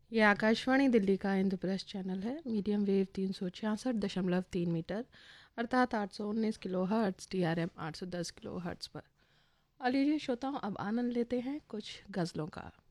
ये आकाशवाणी दिल्ली का इंद्रप्रस्थ चैनल है। मीडियम वेव 366.3 मीटर अर्थात 819 kilo hertz, DRM 810 kilo hertz पर। और लीजिए श्रोताओं, अब आनंद लेते हैं कुछ गज़लों का।